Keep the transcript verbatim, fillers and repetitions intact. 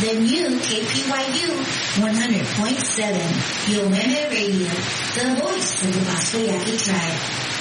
M U K P Y U one hundred point seven, Yo Meme Radio, the voice of the Gospel Yaqui tribe.